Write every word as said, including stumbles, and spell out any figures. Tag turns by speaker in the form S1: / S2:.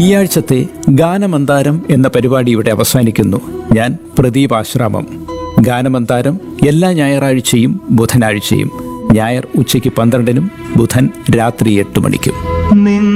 S1: ഈ ആഴ്ചത്തെ ഗാനമന്താരം എന്ന പരിപാടി ഇവിടെ അവസാനിക്കുന്നു. ഞാൻ പ്രദീപ് ആശ്രാമം. ഗാനമന്താരം എല്ലാ ഞായറാഴ്ചയും ബുധനാഴ്ചയും, ഞായർ ഉച്ചയ്ക്ക് പന്ത്രണ്ടിനും ബുധൻ രാത്രി എട്ട് മണിക്കും.